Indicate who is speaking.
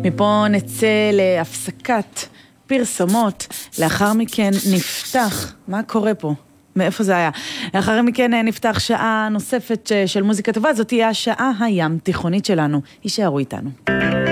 Speaker 1: מפה נצא להפסקת פרסומות, לאחר מכן נפתח, מה קורה פה? מאיפה זה היה? לאחר מכן נפתח שעה נוספת של מוזיקה טובה, זאת תהיה השעה הים תיכונית שלנו. יישארו איתנו.